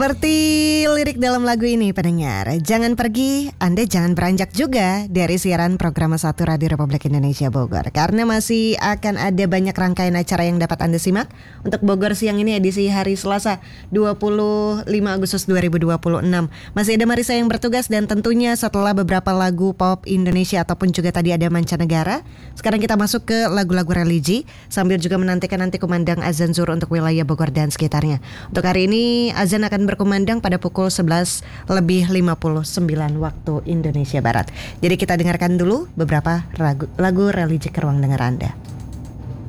Seperti lirik dalam lagu ini pendengar, jangan pergi, Anda jangan beranjak juga dari siaran program 1 Radio Republik Indonesia Bogor. Karena masih akan ada banyak rangkaian acara yang dapat Anda simak. Untuk Bogor siang ini edisi hari Selasa 25 Agustus 2026. Masih ada Marisa yang bertugas dan tentunya setelah beberapa lagu pop Indonesia ataupun juga tadi ada mancanegara, sekarang kita masuk ke lagu-lagu religi sambil juga menantikan nanti kumandang azan zuhur untuk wilayah Bogor dan sekitarnya. Untuk hari ini azan akan berkumandang pada pukul 11:59 waktu Indonesia Barat. Jadi kita dengarkan dulu beberapa lagu religi ke ruang dengar Anda.